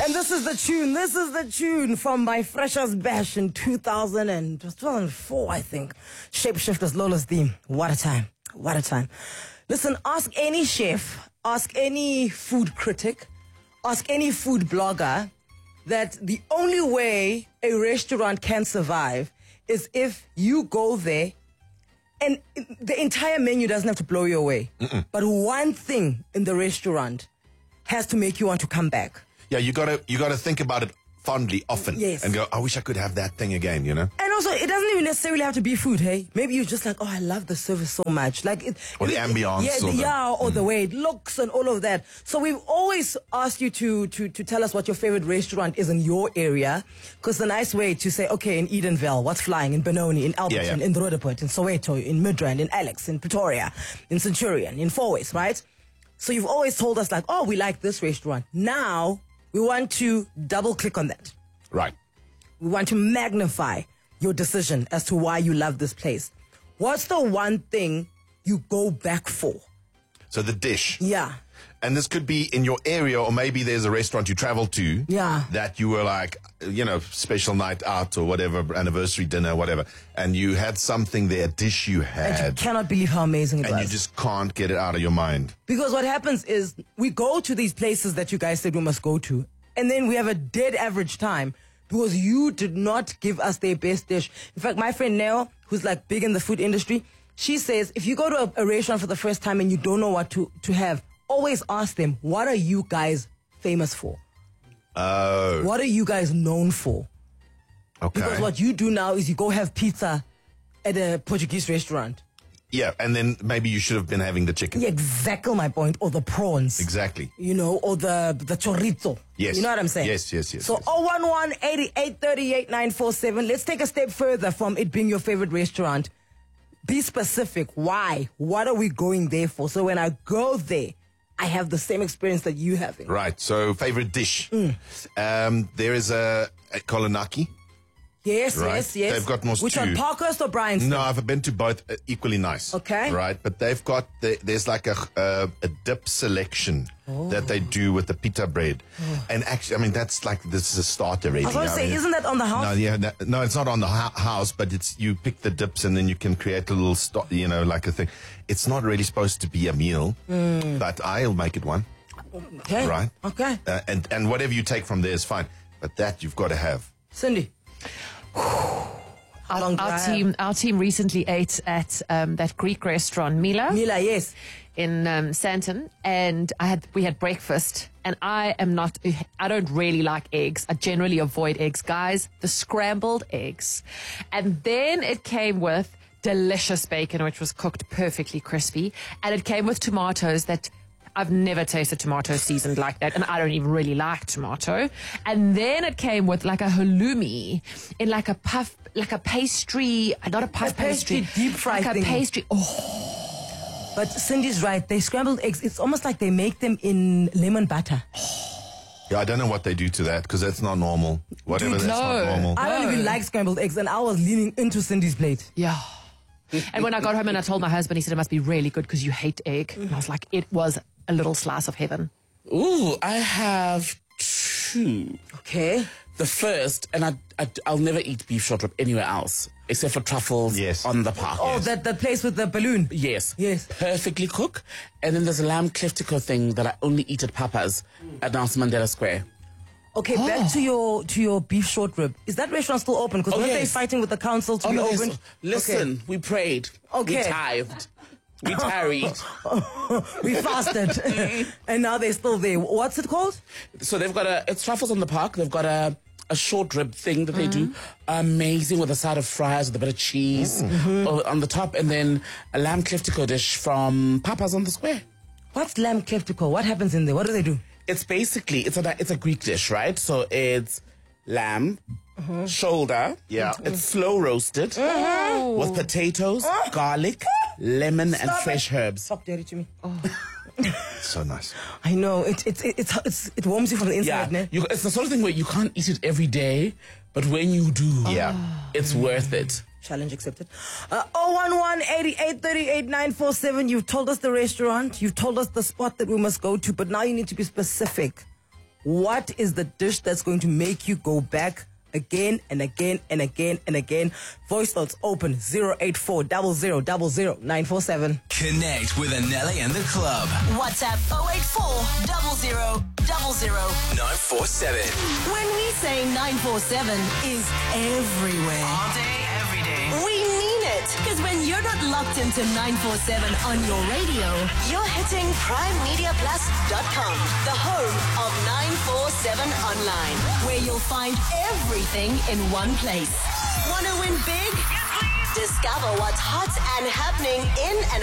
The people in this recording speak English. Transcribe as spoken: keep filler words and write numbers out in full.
And this is the tune. This is the tune from my Freshers Bash in two thousand and, two thousand four, I think. Shapeshifters Lola's theme. What a time. What a time. Listen, ask any chef, ask any food critic, ask any food blogger that the only way a restaurant can survive is if you go there and the entire menu doesn't have to blow you away. Mm-mm. But one thing in the restaurant has to make you want to come back. Yeah, you gotta you gotta think about it fondly, often. Yes. And go, I wish I could have that thing again, you know? And also, it doesn't even necessarily have to be food, hey? Maybe you're just like, oh, I love the service so much. Like it, Or the it, ambience. Yeah, or the, the, yeah, or mm. the way it looks and all of that. So we've always asked you to to to tell us what your favorite restaurant is in your area. Because the nice way to say, okay, in Edenville, what's flying? In Benoni, in Alberton, yeah, yeah. in Roodepoort, in Soweto, in Midrand, in Alex, in Pretoria, in Centurion, in Fourways, right? So you've always told us like, oh, we like this restaurant. Now we want to double click on that. Right. We want to magnify your decision as to why you love this place. What's the one thing you go back for? So the dish. Yeah. And this could be in your area, or maybe there's a restaurant you travel to. Yeah. That you were like, you know, special night out or whatever, anniversary dinner, whatever. And you had something there, a dish you had. And you cannot believe how amazing it and was. you just can't get it out of your mind. Because what happens is we go to these places that you guys said we must go to, and then we have a dead average time because you did not give us their best dish. In fact, my friend Nell, who's like big in the food industry, she says if you go to a, a restaurant for the first time and you don't know what to, to have, always ask them, what are you guys famous for? Oh. What are you guys known for? Okay. Because what you do now is you go have pizza at a Portuguese restaurant. Yeah, and then maybe you should have been having the chicken. Yeah, exactly my point. Or the prawns. Exactly. You know, or the the chorizo. Yes. You know what I'm saying? Yes, yes, yes. So yes. oh one one, eighty-eight, thirty-eight, nine four seven. Let's take a step further from it being your favorite restaurant. Be specific. Why? What are we going there for? So when I go there, I have the same experience that you have. Right. So favorite dish. Mm. Um, there is a, a kolonaki. Yes, Right. yes, yes. They've got more Which stew. one, Parkhurst or Bryanston? No, I've been to both, uh, equally nice. Okay. Right, but they've got, the, there's like a, uh, a dip selection Oh. that they do with the pita bread. Oh. And actually, I mean, that's like, this is a start already. I was going to I say, mean, isn't that on the house? No, yeah, that, no, it's not on the ho- house, but it's, you pick the dips and then you can create a little, sto- you know, like a thing. It's not really supposed to be a meal, mm. but I'll make it one. Okay. Right. Okay. Uh, and, and whatever you take from there is fine. But that you've got to have. Cindy. Our, long our drive. team, our team recently ate at um, that Greek restaurant Mila Mila, yes. in um, Santon, and I had we had breakfast. And I am not, I don't really like eggs. I generally avoid eggs, guys. The scrambled eggs, and then it came with delicious bacon, which was cooked perfectly crispy, and it came with tomatoes that. I've never tasted tomato seasoned like that, and I don't even really like tomato. And then it came with like a halloumi in like a puff, like a pastry, not a puff A pastry pastry, deep fried like thing. a pastry. Oh, But Cindy's right. They scrambled eggs. It's almost like they make them in lemon butter. Yeah, I don't know what they do to that because that's not normal. Whatever, Dude, that's no. not normal. I don't No. even like scrambled eggs, and I was leaning into Cindy's plate. yeah. And when I got home and I told my husband, he said it must be really good because you hate egg. And I was like, it was a little slice of heaven. Ooh, I have two. Okay. The first, and I, I, I'll never eat beef short rib anywhere else except for truffles Yes. on the park. Oh, Yes. that, that place with the balloon. Yes. Yes. Perfectly cooked. And then there's a lamb cliftico thing that I only eat at Papa's at Nelson Mandela Square. Okay, back to your to your beef short rib. Is that restaurant still open? Because Oh, weren't they yes. fighting with the council to Oh, be no, open? yes. Listen, we prayed. Okay. We tithed. We tarried. We fasted. And now they're still there. What's it called? So they've got a, it's truffles on the park. They've got a, a short rib thing that they do. Amazing with a side of fries with a bit of cheese o- on the top. And then a lamb cliftico dish from Papa's on the square. What's lamb cliftico? What happens in there? What do they do? It's basically, it's a, it's a Greek dish, right? So it's lamb, shoulder. Yeah. It's slow roasted with potatoes, garlic, lemon, and Stop fresh it. herbs. Stop dirty to me. So nice. I know. It, it, it, it's, it's, it warms you from the Yeah, inside, ne? you, it's the sort of thing where you can't eat it every day, but when you do, Yeah. it's worth it. Challenge accepted. Uh, oh one one, eighty-eight, thirty-eight, nine four seven. You've told us the restaurant. You've told us the spot that we must go to, but now you need to be specific. What is the dish that's going to make you go back again and again and again and again? Voice notes open zero eight four zero zero zero zero nine four seven. Connect with Anele and the club. WhatsApp oh eight four zero zero zero zero nine four seven. When we say nine four seven is everywhere. All day, every day. We mean it. Because when you're not locked into nine four seven on your radio, you're hitting prime media plus dot com, the home of nine four seven Online, where you'll find everything in one place. Want to win big? Discover what's hot and happening in and